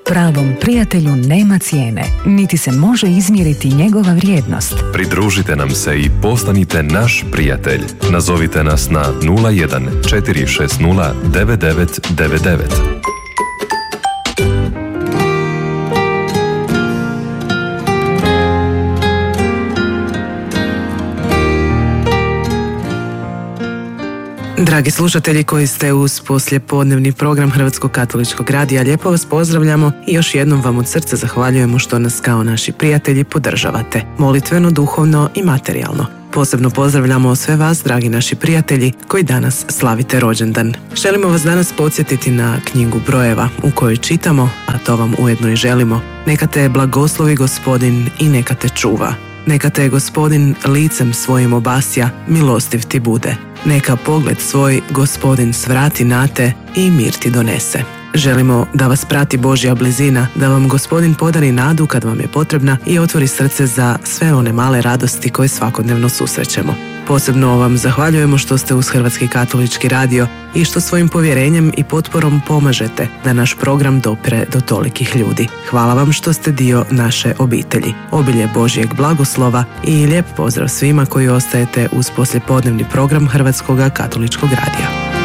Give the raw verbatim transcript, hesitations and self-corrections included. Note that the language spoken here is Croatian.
Pravom prijatelju nema cijene, niti se može izmjeriti njegova vrijednost. Pridružite nam se i postanite naš prijatelj. Nazovite nas na nula jedan četiri šest nula devet devet devet devet. Dragi slušatelji koji ste uz poslijepodnevni program Hrvatskog katoličkog radija, lijepo vas pozdravljamo i još jednom vam od srca zahvaljujemo što nas kao naši prijatelji podržavate, molitveno, duhovno i materijalno. Posebno pozdravljamo sve vas, dragi naši prijatelji, koji danas slavite rođendan. Želimo vas danas podsjetiti na knjigu brojeva u kojoj čitamo, a to vam ujedno i želimo. Neka te blagoslovi Gospodin i neka te čuva. Neka te Gospodin licem svojim obasja, milostiv ti bude. Neka pogled svoj Gospodin svrati na te i mir ti donese. Želimo da vas prati Božja blizina, da vam Gospodin podari nadu kad vam je potrebna i otvori srce za sve one male radosti koje svakodnevno susrećemo. Posebno vam zahvaljujemo što ste uz Hrvatski katolički radio i što svojim povjerenjem i potporom pomažete da naš program dopre do tolikih ljudi. Hvala vam što ste dio naše obitelji. Obilje Božjeg blagoslova i lijep pozdrav svima koji ostajete uz poslijepodnevni program Hrvatskog katoličkog radija.